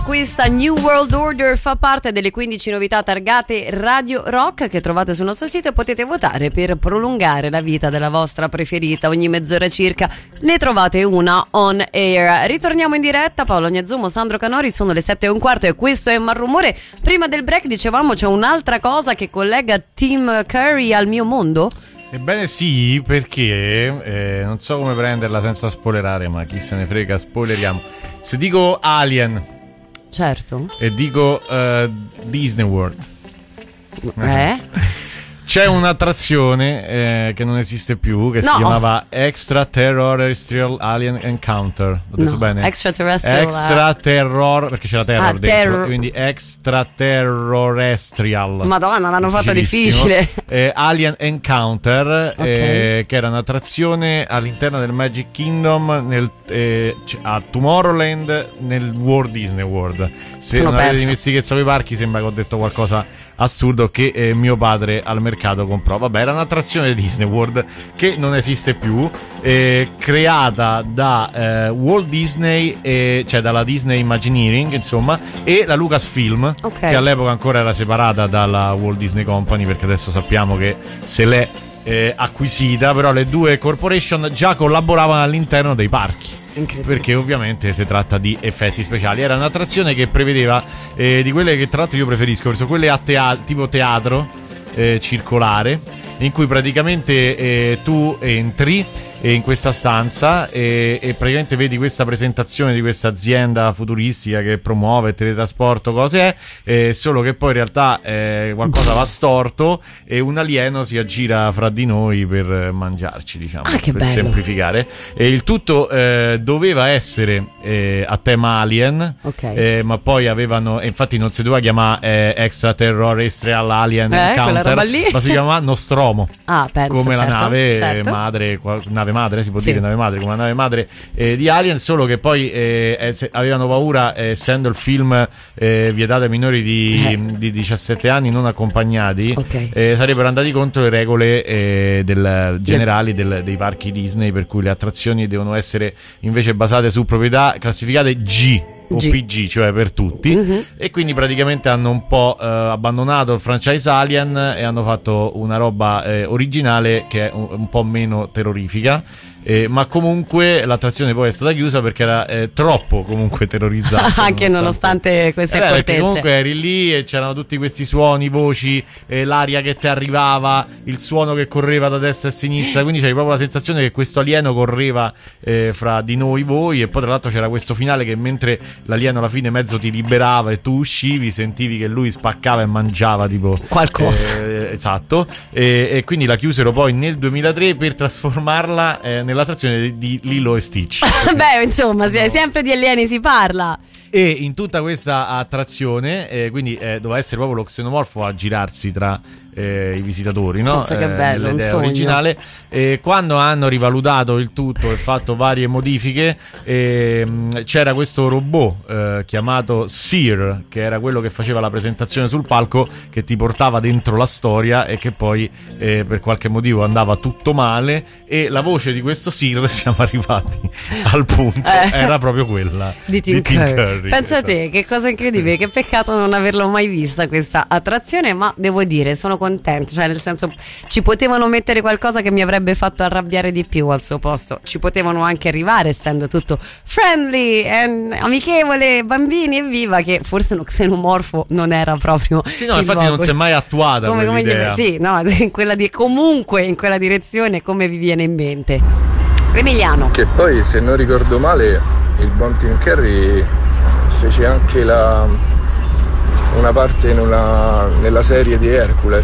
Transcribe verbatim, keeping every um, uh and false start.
Questa New World Order fa parte delle quindici novità targate Radio Rock che trovate sul nostro sito e potete votare per prolungare la vita della vostra preferita. Ogni mezz'ora circa ne trovate una on air. Ritorniamo in diretta, Paolo Agnazumo, Sandro Canori, sono le sette e un quarto e questo è Malrumore. Prima del break dicevamo c'è un'altra cosa che collega Tim Curry al mio mondo? Ebbene sì, perché eh, non so come prenderla senza spoilerare, ma chi se ne frega, spoileriamo. Se dico Alien... Certo. E dico uh, Disney World. Eh? C'è un'attrazione eh, che non esiste più, che no. si chiamava Extraterrestrial Alien Encounter. L'ho detto no. bene? Extraterrestrial Extraterror, perché c'era terror ah, dentro, terror. quindi Extraterrestrial. Madonna, l'hanno fatta difficile. eh, Alien Encounter, okay. eh, che era un'attrazione all'interno del Magic Kingdom nel, eh, a Tomorrowland nel Walt Disney World. Se Sono non avete persa. dimestichezza con i parchi, sembra che ho detto qualcosa assurdo che eh, mio padre al mercato comprò. Vabbè, era un'attrazione di Disney World che non esiste più, eh, creata da eh, Walt Disney, eh, cioè dalla Disney Imagineering, insomma, e la Lucasfilm, okay. che all'epoca ancora era separata dalla Walt Disney Company, perché adesso sappiamo che se l'è eh, acquisita, però le due corporation già collaboravano all'interno dei parchi. Perché ovviamente si tratta di effetti speciali. Era un'attrazione che prevedeva eh, di quelle che tra l'altro io preferisco, perché sono quelle a tea- tipo teatro eh, circolare, in cui praticamente eh, tu entri eh, in questa stanza e, e praticamente vedi questa presentazione di questa azienda futuristica che promuove teletrasporto, cose è, eh, solo che poi in realtà eh, qualcosa va storto e un alieno si aggira fra di noi per mangiarci, diciamo, ah, che per bello. semplificare. E il tutto eh, doveva essere eh, a tema Alien, okay. eh, ma poi avevano, e infatti non si doveva chiamare eh, Extraterrestrial Alien eh, Encounter, ma si chiamava Nostromo. Ah, penso, come certo, la nave certo. madre, nave madre, si può sì. dire nave madre, come la nave madre eh, di Alien, solo che poi eh, eh, se, avevano paura, eh, essendo il film eh, vietato ai minori di, eh. di diciassette anni non accompagnati, okay. eh, sarebbero andati contro le regole eh, del, generali del, dei parchi Disney, per cui le attrazioni devono essere invece basate su proprietà classificate G o G. P G, cioè per tutti, mm-hmm. e quindi praticamente hanno un po' eh, abbandonato il franchise Alien e hanno fatto una roba eh, originale che è un, un po' meno terrorifica. Eh, ma comunque l'attrazione poi è stata chiusa perché era eh, troppo comunque terrorizzante anche nonostante, nonostante queste eh, accortezze, perché comunque eri lì e c'erano tutti questi suoni, voci, eh, l'aria che ti arrivava, il suono che correva da destra a sinistra, quindi c'eri proprio la sensazione che questo alieno correva eh, fra di noi voi, e poi tra l'altro c'era questo finale che mentre l'alieno alla fine mezzo ti liberava e tu uscivi, sentivi che lui spaccava e mangiava tipo qualcosa, eh, esatto, e, e quindi la chiusero poi nel duemilatré per trasformarla eh, nell'attrazione di, di Lilo e Stitch. beh, insomma, no. sempre di alieni si parla. E in tutta questa attrazione, eh, quindi eh, doveva essere proprio lo xenomorfo a girarsi tra eh, i visitatori, no? Pensa che bello, eh, un l'idea sogno. originale. E quando hanno rivalutato il tutto e fatto varie modifiche, eh, c'era questo robot eh, chiamato Seer, che era quello che faceva la presentazione sul palco, che ti portava dentro la storia e che poi eh, per qualche motivo andava tutto male, e la voce di questo Seer, siamo arrivati al punto, eh. era proprio quella di Tim, di Tim Curry. Curry. Pensa a te, che cosa incredibile, che peccato non averlo mai vista questa attrazione, ma devo dire, sono contenta, cioè nel senso ci potevano mettere qualcosa che mi avrebbe fatto arrabbiare di più al suo posto, ci potevano anche arrivare essendo tutto friendly e amichevole, bambini e viva, che forse uno xenomorfo non era proprio. Sì, no, infatti luogo. non si è mai attuata come, come quell'idea. Dire, sì, no, in quella di, comunque in quella direzione, come vi viene in mente? Emiliano. Che poi, se non ricordo male, il buon Tim Curry fece anche la, una parte in una, nella serie di Hercules.